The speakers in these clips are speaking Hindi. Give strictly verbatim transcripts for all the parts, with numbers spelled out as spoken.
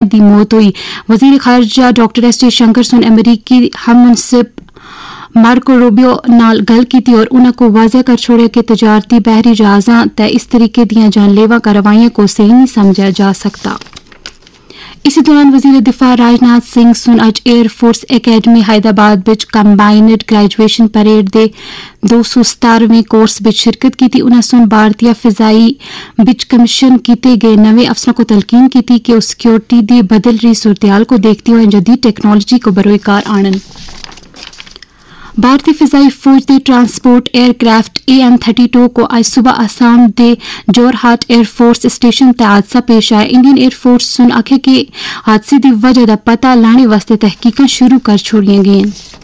दी मौत हुई। वजीर खारजा डॉक्टर एस जयशंकर सुन अमरीकी हम मुनसिब मार्को रूबियो नाल गल की और उन्होंने को वाज़ह कर छोड़े कि तजारती बहरी जहाज़ां ते इस तरीके दियां जानलेवा कार्रवाइयां को सही नहीं समझा जा सकता। इसी दौरान वजीर दिफा राजनाथ सिंह सुन अज एयरफोर्स अकैडमी हैदराबाद बिच कंबाइनड ग्रेजुएशन परेड दे दो सौ सतारवें कोर्स बिच शिरकत की। उन्हें सुन भारतीय फिजाई बिच कमीशन किए गए नवे अफसरों को तलकीन की कि उस सिक्योरिटी दी बदल रही सूरत को देखते हुए जदीद टेक्नोलॉजी को बरोकार आणन। भारतीय फिजाई फौज के transport aircraft A N thirty two को आज सुबह आसाम के जोरहाट एयरफोर्स स्टेशन ते हादसा पेश आया। इंडियन एयरफोर्स सुन आखे कि हादसे की वजह का पता लाने वास्ते तहकीकां शुरू कर छोड़ियां गई।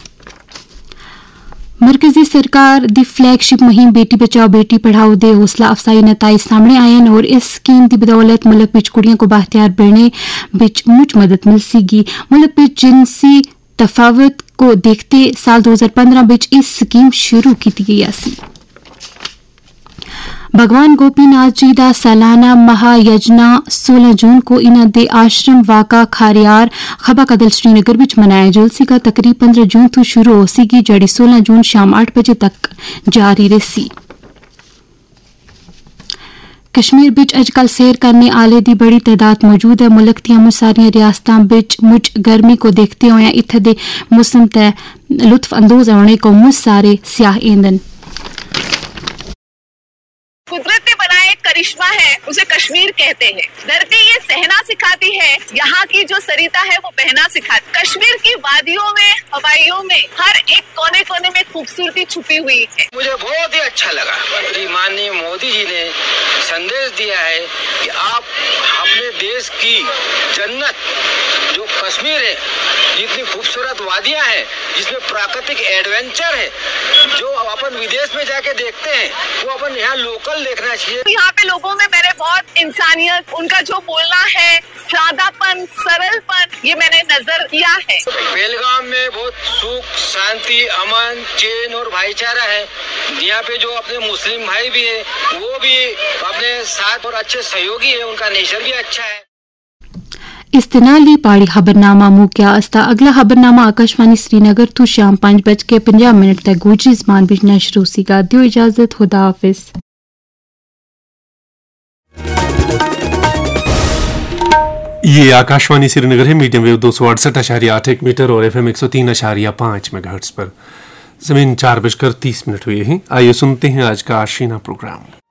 मरकजी सरकार दी फ्लैगशिप मुहिम बेटी बचाओ बेटी पढ़ाओ दे हौसला अफजाई नताइज सामने आए हैं और इस स्कीम की बदौलत मुल्क बिच कुड़ियों को बाख्तियार बनने बिच मुच मदद मिल सीगी। मुल्क बिच जिनसी तफावत को देखते साल दो हजार पंद्रह बिच इस स्कीम शुरू की गई सी। भगवान गोपीनाथ जी का सालाना महायजना सोलह जून को इन्हां दे आश्रम वाका खारियार खबा कदल श्रीनगर विच मनाया जुलसी का तकरीब पंद्रह जून तो शुरू हो सीगी जड़ी सोलह जून शाम आठ बजे तक जारी रही। कश्मीर बिच अजकल सैर करने आले दी बड़ी तादाद मौजूद है। मुल्क दियां मुझ सारियां रियासतां बिच मुझ गर्मी को देखते हुए इत्थे दे मौसम ते लुत्फ अंदोज होने को मुझ सारे स्याह ईंधन। कुदरत ने बनाया एक करिश्मा है, उसे कश्मीर कहते हैं। धरती ये सहना सिखाती है, यहाँ की जो सरिता है वो बहना सिखाती। कश्मीर की वादियों में हवाइयों में हर एक कोने कोने में खूबसूरती छुपी हुई है। मुझे बहुत ही अच्छा लगा श्री माननीय मोदी जी ने संदेश दिया है कि आप अपने देश की जन्नत जो कश्मीर है, जितनी खूबसूरत वादियां हैं, जिसमें प्राकृतिक एडवेंचर है, जो अपन विदेश में जाके देखते हैं वो अपन यहाँ लोकल देखना चाहिए। यहाँ पे लोगों में मैंने बहुत इंसानियत, उनका जो बोलना है, सादापन, सरलपन, ये मैंने नजर किया है। बेलगाम में बहुत सुख, शांति, अमन, चैन और भाईचारा है। यहाँ पे जो अपने मुस्लिम भाई भी है वो भी अपने साथ और अच्छे सहयोगी है, उनका नेचर भी अच्छा है। इस्तेनाली पाड़ी खबरनामा मुँह क्या अस्ता। अगला खबरनामा आकाशवाणी श्रीनगर तो शाम पाँच बज के पंजाह मिनट तक गुजरी जबान बिच नशर होगा। दियो इजाजत, खुदा हाफिज। ये आकाशवाणी श्रीनगर है। मीडियम वेव दो सौ अड़सठ अशारिया आठ एक मीटर और एफ एम एक सौ तीन अशारिया पाँच मेगाहर्ट्ज पर। जमीन चार बजकर तीस मिनट हुए हैं। आइए सुनते हैं आज का आशीना प्रोग्राम।